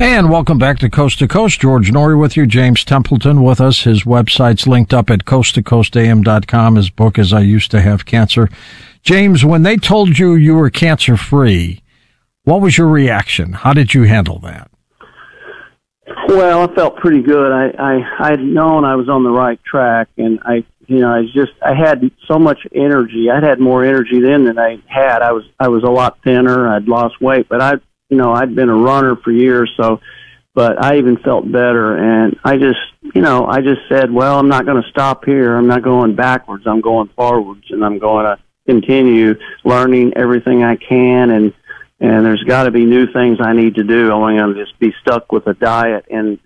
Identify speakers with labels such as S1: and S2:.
S1: And welcome back to Coast. George Noory with you, James Templeton with us. His website's linked up at coasttocoastam.com. His book is I Used to Have Cancer. James, when they told you you were cancer-free, what was your reaction? How did you handle that?
S2: Well, I felt pretty good. I'd known I was on the right track, and I had so much energy. I'd had more energy then than I had. I was a lot thinner. I'd lost weight, but I'd been a runner for years, but I even felt better. And I just said, well, I'm not going to stop here. I'm not going backwards. I'm going forwards, and I'm going to continue learning everything I can. And there's got to be new things I need to do. I want to just be stuck with a diet and